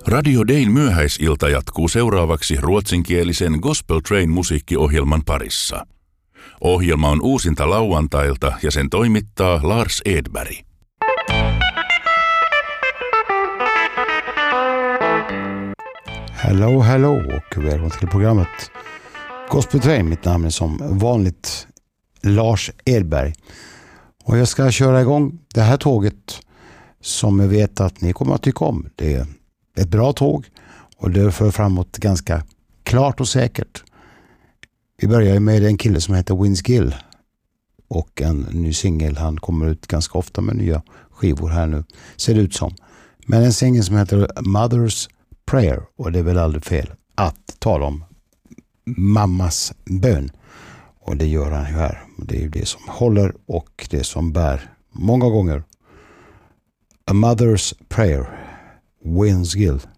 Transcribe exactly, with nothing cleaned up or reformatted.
Radio Dayn myöhäisilta jatkuu seuraavaksi ruotsinkielisen Gospel Train musiikkiohjelman parissa. Ohjelma on uusinta lauantailta ja sen toimittaa Lars Edberg. Hello, hello och välkommen till programmet Gospel Train. Mitt namn är som vanligt Lars Edberg. Och jag ska köra igång det här tåget som jag vet att ni kommer att tycka om. Det är ett bra tåg och det för framåt ganska klart och säkert. Vi börjar med en kille som heter Vince Gill och en ny singel. Han kommer ut ganska ofta med nya skivor här nu, ser det ut som. Men en singel som heter Mother's Prayer, och det är väl aldrig fel att tala om mammas bön. Och det gör han ju här. Det är ju det som håller och det som bär många gånger. A Mother's Prayer, Vince Gill.